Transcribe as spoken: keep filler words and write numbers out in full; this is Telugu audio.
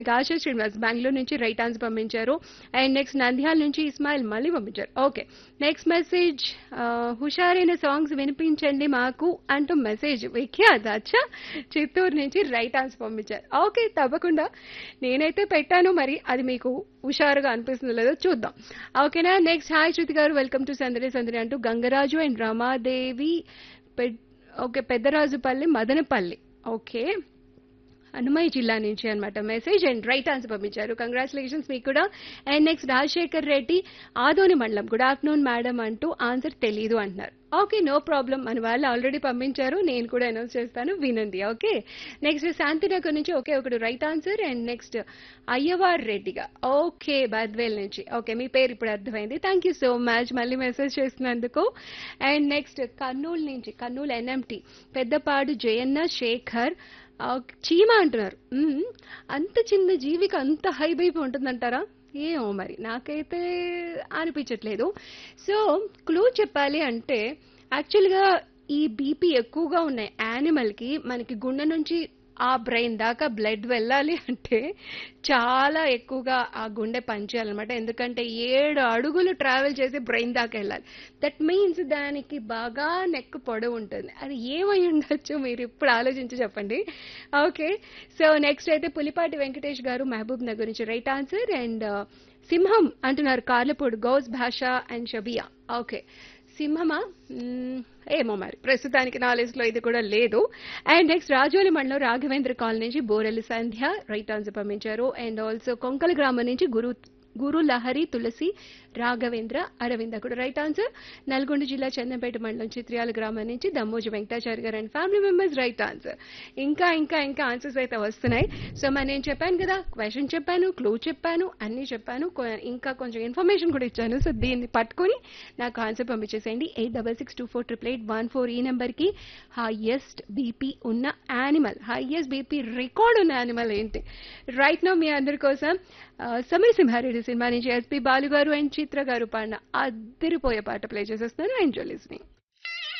ఆశా శ్రీనివాస్ బెంగళూరు నుంచి రైట్ ఆన్సర్ పంపించారు. అండ్ నెక్స్ట్ నంద్యాల నుంచి ఇస్మాయిల్ మళ్ళీ పంపించారు. ఓకే, నెక్స్ట్ మెసేజ్ హుషారైన సాంగ్స్ వినిపించండి మాకు అంటూ మెసేజ్ విఖ్యాత్ అచ్చా చిత్తూరు నుంచి రైట్ ఆన్సర్ పంపించారు. ఓకే, తప్పకుండా నేనైతే పెట్టాను, మరి అది మీకు హుషారుగా అనిపిస్తుందో లేదో చూద్దాం. ఓకేనా. నెక్స్ట్ హాయ్ శృతి గారు, వెల్కమ్ టు సందడి సందడి అంటూ గంగరాజు అండ్ రమాదేవి పె- ఓకే పెద్దరాజుపల్లి మదనపల్లి ఓకే హనుమయ్య జిల్లా నుంచి అన్నమాట మెసేజ్ అండ్ రైట్ ఆన్సర్ పంపించారు. కంగ్రాచులేషన్స్ మీకు కూడా. అండ్ నెక్స్ట్ రాజశేఖర్ రెడ్డి ఆదోని మండలం గుడ్ ఆఫ్టర్నూన్ మేడం అంటూ ఆన్సర్ తెలీదు అంటున్నారు. ఓకే, నో ప్రాబ్లం, మన వాళ్ళు ఆల్రెడీ పంపించారు, నేను కూడా అనౌన్స్ చేస్తాను వినండి. ఓకే, నెక్స్ట్ శాంతినగర్ నుంచి ఒకే ఒకటి right answer. And next Ayyavar రెడ్డిగా okay Badvel నుంచి ఓకే మీ పేరు ఇప్పుడు అర్థమైంది, థ్యాంక్ యూ సో మచ్ మళ్ళీ మెసేజ్ చేస్తున్నందుకు. అండ్ నెక్స్ట్ కర్నూలు నుంచి కర్నూలు ఎన్ఎంటి పెద్దపాడు జయన్న శేఖర్ ఆ, చీమ అంటున్నారు. మ్మ్. అంత చిన్న జీవికి అంత హై బైప్ ఉంటుందంటారా? ఏమో మరి నాకైతే అనిపించట్లేదు. సో క్లూ చెప్పాలి అంటే యాక్చువల్గా ఈ బీపీ ఎక్కువగా ఉన్న యానిమల్కి మనకి గుండె నుంచి ఆ బ్రెయిన్ దాకా బ్లడ్ వెళ్ళాలి అంటే చాలా ఎక్కువగా ఆ గుండె పనిచేయాలన్నమాట. ఎందుకంటే ఏడు అడుగులు ట్రావెల్ చేసి బ్రెయిన్ దాకా వెళ్ళాలి. దట్ మీన్స్ దానికి బాగా నెక్ పొడవు ఉంటుంది. అది ఏమై ఉండొచ్చు మీరు ఇప్పుడు ఆలోచించి చెప్పండి. ఓకే, సో నెక్స్ట్ అయితే పులిపాటి వెంకటేష్ గారు మహబూబ్ నగర్ నుంచి రైట్ ఆన్సర్. అండ్ సింహం అంటున్నారు కార్లపూడి గౌస్ భాష అండ్ షబియా. ఓకే, సింహమా మ్మ్, ఏమో మరి ప్రస్తుతానికి నా లిస్ట్ లో ఇది కూడా లేదు. అండ్ నెక్స్ట్ రాజోలి మండలం రాఘవేంద్ర కాలనీ నుంచి బోరెల్లి సంధ్య రైట్ ఆన్సర్ పంపించారు. అండ్ ఆల్సో కొంకల గ్రామం నుంచి గురు గురు లహరి తులసి రాఘవేంద్ర అరవింద కూడా రైట్ ఆన్సర్. నల్గొండ జిల్లా చందంపేట మండలం చిత్రియాల గ్రామం నుంచి దమ్మోజు వెంకటాచారి గారు and family members right answer. ఇంకా ఇంకా ఇంకా ఆన్సర్స్ అయితే వస్తున్నాయి. సో మరి నేను చెప్పాను కదా, క్వశ్చన్ చెప్పాను, క్లూ చెప్పాను, అన్నీ చెప్పాను, కొ- ఇంకా కొంచెం ఇన్ఫర్మేషన్ కూడా ఇచ్చాను. సో దీన్ని పట్టుకుని నాకు answer పంపించేసేయండి. Eight double six two four triple eight one four ఈ నెంబర్కి. హైయెస్ట్ బీపీ ఉన్న యానిమల్, హైయెస్ట్ బీపీ రికార్డ్ ఉన్న యానిమల్ ఏంటి? రైట్ నో మీ అందరి కోసం ఆ, సమరసింహారెడ్డి సినిమా నుంచి ఎస్పి బాలు గారు అండ్ చిత్ర గారు పాడిన అద్దరిపోయే పాట ప్లే చేసేస్తాను. Enjoy listening.